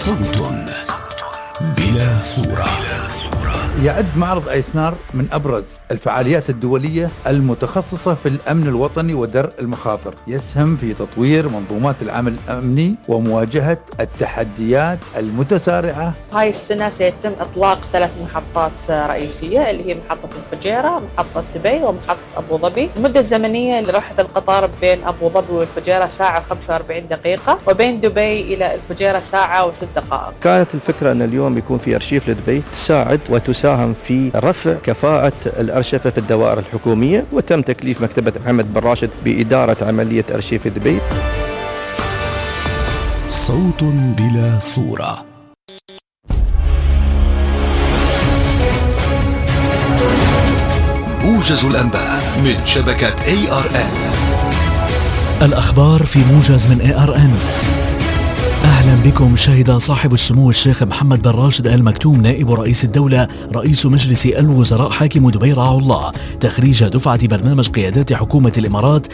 صوت بلا صورة. يعد معرض أيسنار من أبرز الفعاليات الدولية المتخصصة في الأمن الوطني ودرء المخاطر، يسهم في تطوير منظومات العمل الأمني ومواجهة التحديات المتسارعة. هاي السنة سيتم إطلاق 3 محطات رئيسية اللي هي محطة الفجيرة، محطة دبي، ومحطة أبو ظبي. المدة الزمنية لرحلة القطار بين أبو ظبي والفجيرة ساعة و45 دقيقة، وبين دبي إلى الفجيرة ساعة و6 دقائق. كانت الفكرة أن اليوم يكون في أرشيف لدبي تساعد وتساهم في رفع كفاءة الأرشفة في الدوائر الحكومية، وتم تكليف مكتبة محمد بن راشد بإدارة عملية أرشيف دبي. صوت بلا صورة. موجز الأنباء من شبكة ARN. الأخبار في موجز من ARN. أهلا بكم. شهد صاحب السمو الشيخ محمد بن راشد آل مكتوم نائب رئيس الدولة رئيس مجلس الوزراء حاكم دبي رعاه الله تخريج دفعة برنامج قيادات حكومة الإمارات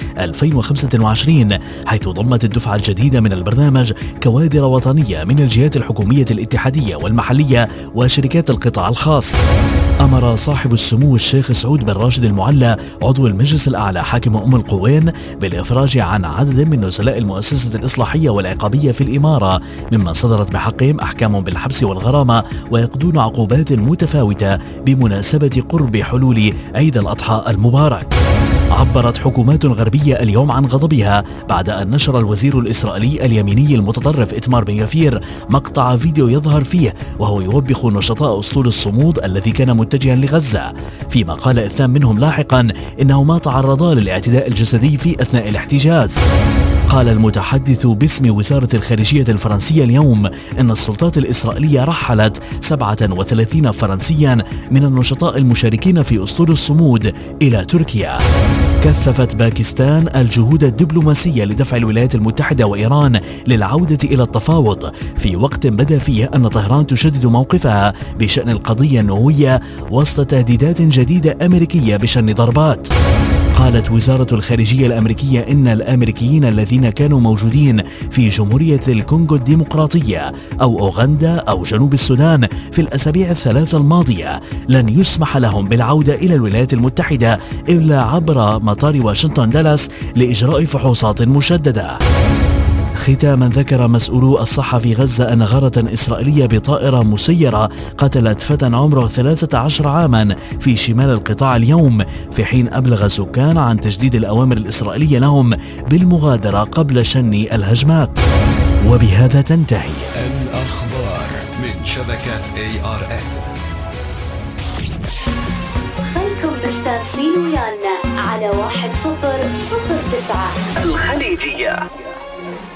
2025، حيث ضمت الدفعة الجديدة من البرنامج كوادر وطنية من الجهات الحكومية الاتحادية والمحلية وشركات القطاع الخاص. أمر صاحب السمو الشيخ سعود بن راشد المعلى عضو المجلس الأعلى حاكم أم القوين بالإفراج عن عدد من نزلاء المؤسسة الإصلاحية والعقابية في الإمارة ممن صدرت بحقهم أحكام بالحبس والغرامة ويقضون عقوبات متفاوتة بمناسبة قرب حلول عيد الأضحى المبارك. عبرت حكومات غربية اليوم عن غضبها بعد أن نشر الوزير الإسرائيلي اليميني المتطرف إتمار بن غفير مقطع فيديو يظهر فيه وهو يوبخ نشطاء أسطول الصمود الذي كان متجها لغزة، فيما قال 2 منهم لاحقا إنه ما تعرضا للاعتداء الجسدي في أثناء الاحتجاز. قال المتحدث باسم وزارة الخارجية الفرنسية اليوم إن السلطات الإسرائيلية رحلت 37 فرنسيا من النشطاء المشاركين في أسطول الصمود إلى تركيا. كثفت باكستان الجهود الدبلوماسية لدفع الولايات المتحدة وإيران للعودة إلى التفاوض في وقت بدا فيه أن طهران تشدد موقفها بشأن القضية النووية وسط تهديدات جديدة أمريكية بشن ضربات. قالت وزارة الخارجية الأمريكية إن الأمريكيين الذين كانوا موجودين في جمهورية الكونغو الديمقراطية أو أوغندا أو جنوب السودان في الأسابيع ال3 الماضية لن يسمح لهم بالعودة إلى الولايات المتحدة إلا عبر مطار واشنطن دالاس لإجراء فحوصات مشددة. ختاما، ذكر مسؤولو الصحة في غزة أن غارة إسرائيلية بطائرة مسيرة قتلت فتى عمره 13 عاما في شمال القطاع اليوم، في حين أبلغ السكان عن تجديد الأوامر الإسرائيلية لهم بالمغادرة قبل شن الهجمات. وبهذا تنتهي الأخبار من شبكة ARN. خلكم مستانسين ويانا على 1009 الخليجية.